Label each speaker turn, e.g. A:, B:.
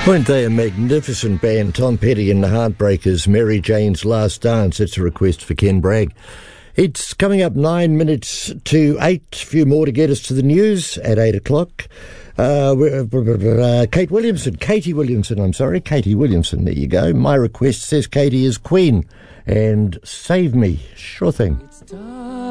A: Weren't they a magnificent band? Tom Petty and the Heartbreakers, Mary Jane's Last Dance. It's a request for Ken Bragg. It's coming up 9 minutes to 8. A few more to get us to the news at 8 o'clock. Katie Williamson, there you go. My request says Katie is Queen. And Save Me, sure thing.
B: It's dark.